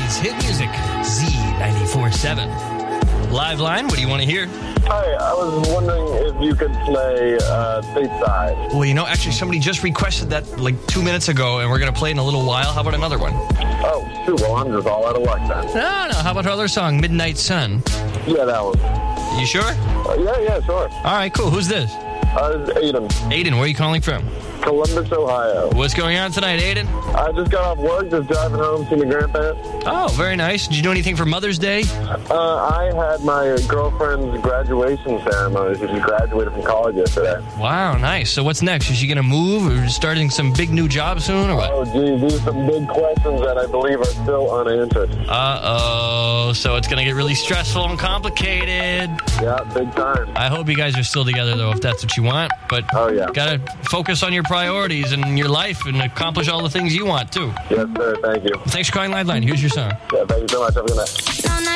Philly's hit music, Z94.7. Live line, what do you want to hear? Hi, I was wondering if you could play Stateside. Well, actually, somebody just requested that like 2 minutes ago, and we're going to play in a little while. How about another one? Oh, shoot, well, I'm just all out of luck then. No, how about our other song, Midnight Sun? Yeah, that one. You sure? Yeah, sure. All right, cool. Who's this? It's Aiden. Aiden, where are you calling from? Columbus, Ohio. What's going on tonight, Aiden? I just got off work, just driving home, seeing my grandparents. Oh, very nice. Did you do anything for Mother's Day? I had my girlfriend's graduation ceremony. She graduated from college yesterday. Wow, nice. So what's next? Is she going to move or starting some big new job soon or what? Oh, geez, these are some big questions that I believe are still unanswered. Uh-oh. So it's going to get really stressful and complicated. Yeah, big time. I hope you guys are still together, though, if that's what you want. But got to focus on your priorities and your life and accomplish all the things you want, too. Yes, sir. Thank you. Thanks for calling Live Line. Here's your song. Yeah, thank you so much. Have a good night.